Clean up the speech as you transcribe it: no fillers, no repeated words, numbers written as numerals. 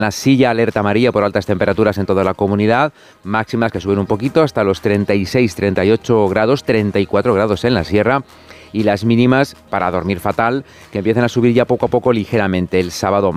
Así ya alerta amarilla por altas temperaturas en toda la comunidad, máximas que suben un poquito hasta los 36, 38 grados, 34 grados en la sierra, y las mínimas para dormir fatal que empiezan a subir ya poco a poco ligeramente. El sábado